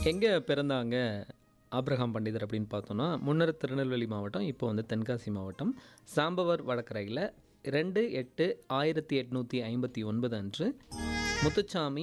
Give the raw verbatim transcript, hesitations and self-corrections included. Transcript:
எங்கே பிறந்தாங்க ஆபிரகாம் பண்டிதர் அப்படின்னு பார்த்தோன்னா, முன்னர் திருநெல்வேலி மாவட்டம், இப்போ வந்து தென்காசி மாவட்டம், சாம்பவர் வடகரையில் ரெண்டு எட்டு ஆயிரத்தி எட்நூற்றி ஐம்பத்தி ஒன்பது அன்று முத்துச்சாமி